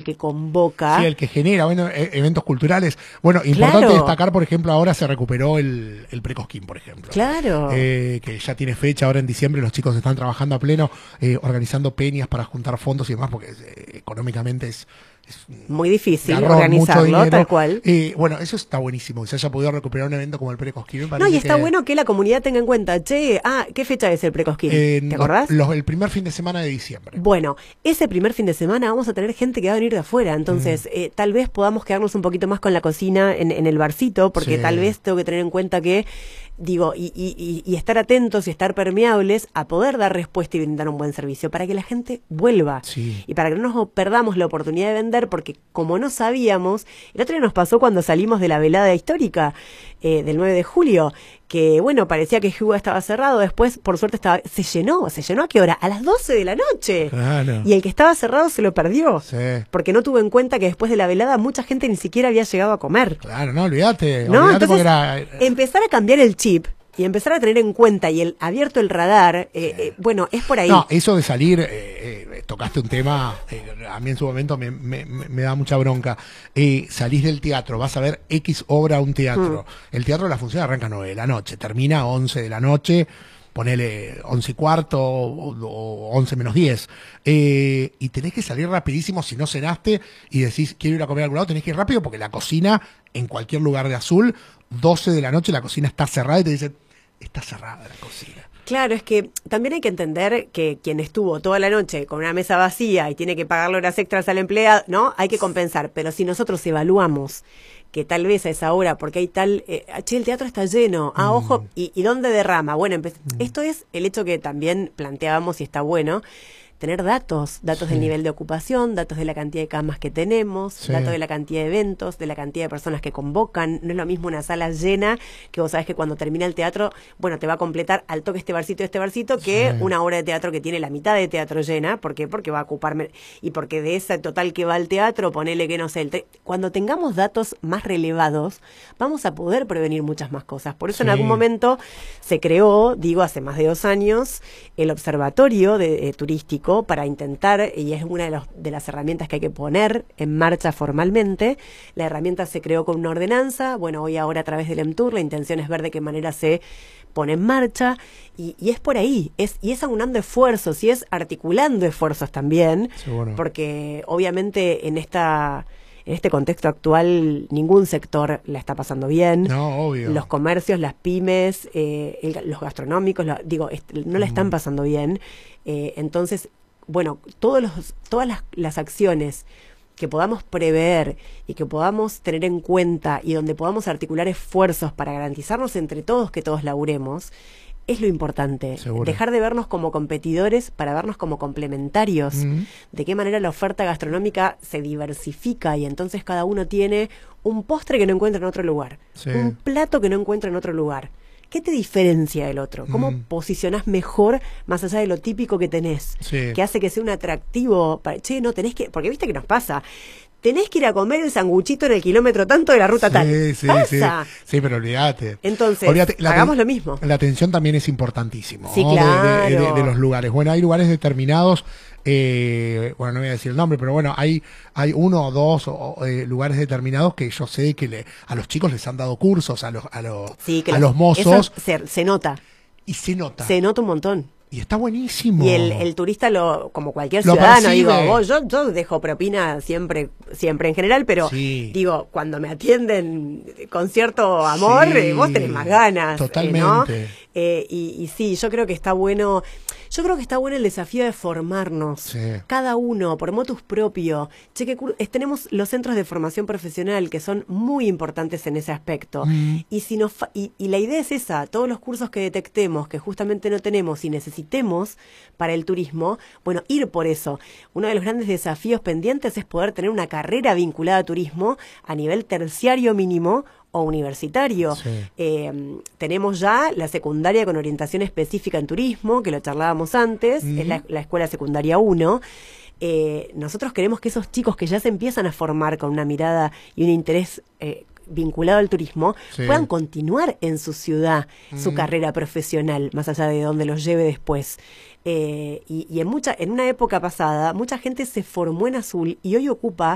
que convoca. Sí, el que genera, bueno, eventos culturales. Bueno, importante destacar, por ejemplo, ahora se recuperó el Precosquín, por ejemplo. Claro. Que ya tiene fecha, ahora en diciembre los chicos están trabajando a pleno, organizando peñas para juntar fondos y demás, porque económicamente es muy difícil organizarlo, tal cual. Bueno, eso está buenísimo, que se haya podido recuperar un evento como el Precosquín. No, y está bueno que la comunidad tenga en cuenta, ¿qué fecha es el Precosquín? ¿Te acordás? El primer fin de semana de diciembre. Bueno, ese primer fin de semana vamos a tener gente que va a venir de afuera, entonces tal vez podamos quedarnos un poquito más con la cocina en el barcito, porque tal vez tengo que tener en cuenta que y estar atentos y estar permeables a poder dar respuesta y brindar un buen servicio para que la gente vuelva y para que no nos perdamos la oportunidad de vender, porque como no sabíamos, el otro día nos pasó cuando salimos de la velada histórica del 9 de julio, que bueno, parecía que Hugo estaba cerrado, después por suerte se llenó ¿a qué hora? A las 12 de la noche. Claro. Y el que estaba cerrado se lo perdió, porque no tuvo en cuenta que después de la velada mucha gente ni siquiera había llegado a comer. Claro, no, olvídate. Entonces, empezar a cambiar el chip y empezar a tener en cuenta y abierto el radar, bueno, es por ahí. No, eso de salir, tocaste un tema, a mí en su momento me da mucha bronca. Salís del teatro, vas a ver X obra a un teatro. El teatro, la función arranca a 9 de la noche, termina a 11 de la noche, ponele 11 y cuarto o 11 menos 10. Y tenés que salir rapidísimo si no cenaste y decís, quiero ir a comer a algún lado, tenés que ir rápido porque la cocina, en cualquier lugar de Azul, 12 de la noche la cocina está cerrada y te dicen, está cerrada la cocina. Claro, es que también hay que entender que quien estuvo toda la noche con una mesa vacía y tiene que pagarle horas extras al empleado, ¿no? Hay que compensar, pero si nosotros evaluamos que tal vez a esa hora, porque hay tal, el teatro está lleno, ojo, ¿y dónde derrama? Bueno, esto es el hecho que también planteábamos y está bueno, tener datos del nivel de ocupación, datos de la cantidad de camas que tenemos, datos de la cantidad de eventos, de la cantidad de personas que convocan. No es lo mismo una sala llena, que vos sabés que cuando termina el teatro, bueno, te va a completar al toque este barcito, que una obra de teatro que tiene la mitad de teatro llena. ¿Por qué? Porque va a ocuparme, y porque de ese total que va al teatro, ponele que no sé, cuando tengamos datos más relevados, vamos a poder prevenir muchas más cosas. Por eso en algún momento se creó, hace más de 2 años, el observatorio turístico, para intentar, y es una de las herramientas que hay que poner en marcha formalmente. La herramienta se creó con una ordenanza, bueno, hoy ahora a través del EMTUR, la intención es ver de qué manera se pone en marcha, y es por ahí, y es aunando esfuerzos, y es articulando esfuerzos también, porque obviamente en este contexto actual ningún sector la está pasando bien. No, obvio. Los comercios, las pymes, los gastronómicos, no la están pasando bien. Entonces, bueno, todas las acciones que podamos prever y que podamos tener en cuenta y donde podamos articular esfuerzos para garantizarnos entre todos que todos laburemos, es lo importante. Seguro. Dejar de vernos como competidores para vernos como complementarios. De qué manera la oferta gastronómica se diversifica y entonces cada uno tiene un postre que no encuentra en otro lugar, un plato que no encuentra en otro lugar. ¿Qué te diferencia del otro? ¿Cómo posicionás mejor más allá de lo típico que tenés? Que hace que sea un atractivo. No tenés que... Porque viste que nos pasa. Tenés que ir a comer el sanguchito en el kilómetro tanto de la ruta tal. Sí, pero olvídate. Entonces, hagamos lo mismo. La atención también es importantísimo, sí, claro. de los lugares. Bueno, hay lugares determinados, bueno, no voy a decir el nombre, pero bueno, hay 1 o 2 lugares determinados que yo sé que a los chicos les han dado cursos, a los mozos. Se nota. Y se nota. Se nota un montón. Y está buenísimo. Y el turista, como cualquier ciudadano, yo dejo propina siempre en general, pero cuando me atienden con cierto amor, vos tenés más ganas. Totalmente. ¿no? Y sí, yo creo que está bueno. Yo creo que está bueno el desafío de formarnos, cada uno, por motus propio. Tenemos los centros de formación profesional que son muy importantes en ese aspecto. Y la idea es esa, todos los cursos que detectemos que justamente no tenemos y necesitemos para el turismo, bueno, ir por eso. Uno de los grandes desafíos pendientes es poder tener una carrera vinculada a turismo a nivel terciario mínimo o universitario. Tenemos ya la secundaria con orientación específica en turismo, que lo charlábamos antes, es la escuela secundaria 1. Nosotros queremos que esos chicos que ya se empiezan a formar con una mirada y un interés vinculado al turismo, puedan continuar en su ciudad, su carrera profesional, más allá de donde los lleve después. Y en una época pasada, mucha gente se formó en Azul y hoy ocupa